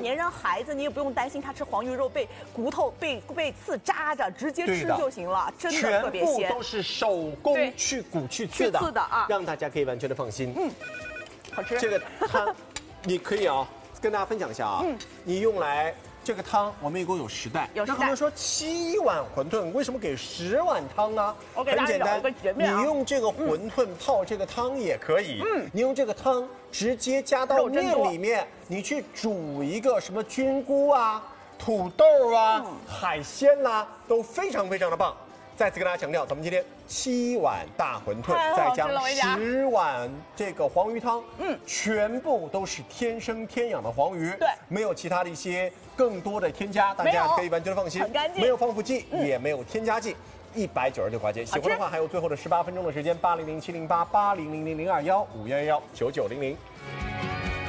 年人孩子，你也不用担心他吃黄鱼肉被骨头被刺扎着，直接吃就行了，真的特别鲜。 全部都是手工去骨去刺的啊， 让大家可以完全的放心。 好吃。 这个汤，你可以啊，跟大家分享一下啊，你用来。这个汤我们一共有10袋，那他们说7碗馄饨，为什么给10碗汤呢？很简单，你用这个馄饨泡这个汤也可以，你用这个汤直接加到面里面，你去煮一个什么菌菇啊、土豆啊、海鲜啦，都非常非常的棒。再次跟大家强调，咱们今天7碗大馄饨，再加10碗这个黄鱼汤，全部都是天生天养的黄鱼，对，没有其他的一些更多的添加，大家可以完全的放心， 很干净， 没有防腐剂，也没有添加剂。196块钱，喜欢的话还有最后的18分钟的时间，80070880000215119900。